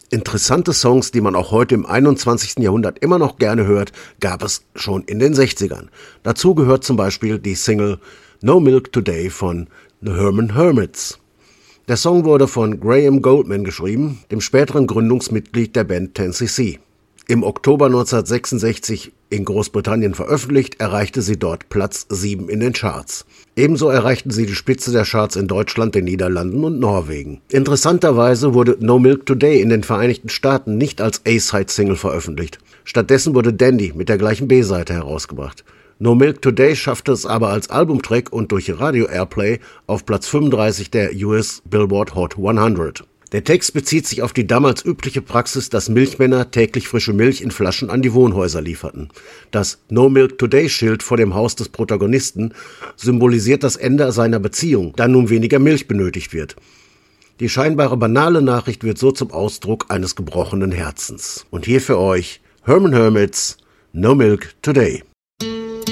Interessante Songs, die man auch heute im 21. Jahrhundert immer noch gerne hört, gab es schon in den 60ern. Dazu gehört zum Beispiel die Single No Milk Today von The Herman Hermits. Der Song wurde von Graham Goldman geschrieben, dem späteren Gründungsmitglied der Band 10cc. Im Oktober 1966 in Großbritannien veröffentlicht, erreichte sie dort Platz 7 in den Charts. Ebenso erreichten sie die Spitze der Charts in Deutschland, den Niederlanden und Norwegen. Interessanterweise wurde No Milk Today in den Vereinigten Staaten nicht als A-Side-Single veröffentlicht. Stattdessen wurde Dandy mit der gleichen B-Seite herausgebracht. No Milk Today schaffte es aber als Albumtrack und durch Radio-Airplay auf Platz 35 der US Billboard Hot 100. Der Text bezieht sich auf die damals übliche Praxis, dass Milchmänner täglich frische Milch in Flaschen an die Wohnhäuser lieferten. Das No Milk Today-Schild vor dem Haus des Protagonisten symbolisiert das Ende seiner Beziehung, da nun weniger Milch benötigt wird. Die scheinbare banale Nachricht wird so zum Ausdruck eines gebrochenen Herzens. Und hier für euch Herman Hermits, No Milk Today.